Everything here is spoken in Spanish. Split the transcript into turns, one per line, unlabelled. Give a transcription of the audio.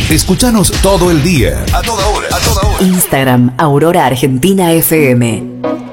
Escúchanos todo el día, a toda hora, a toda hora.
Instagram, Aurora Argentina FM.